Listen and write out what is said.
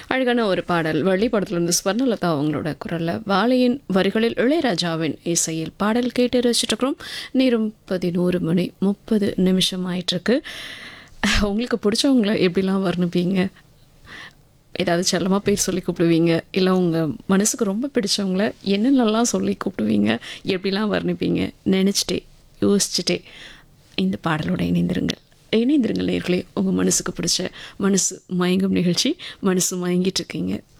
அழகான ஒரு பாடல் வள்ளி படத்துலேருந்து ஸ்வர்ணலதா அவங்களோட குரலில் வாழையின் வரிகளில் இளையராஜாவின் இசையில் பாடல் கேட்டு ரசிச்சிட்ருக்கிறோம். நேரம் 11:30 ஆயிட்டிருக்கு. உங்களுக்கு பிடிச்சவங்கள எப்படிலாம் வர்ணிப்பீங்க? ஏதாவது செல்லமாக பேர் சொல்லி கூப்பிடுவீங்க, இல்லை உங்கள் மனசுக்கு ரொம்ப பிடிச்சவங்கள என்னென்னலாம் சொல்லி கூப்பிடுவீங்க, எப்படிலாம் வர்ணிப்பீங்க? நினச்சிட்டே யோசிச்சுட்டே இந்த பாடலோட இணைந்திருங்கள் நேர்களே. உங்கள் மனசுக்கு பிடிச்ச மனசு மயங்கும் நிகழ்ச்சி. மனசு மயங்கிட்டு இருக்கீங்க.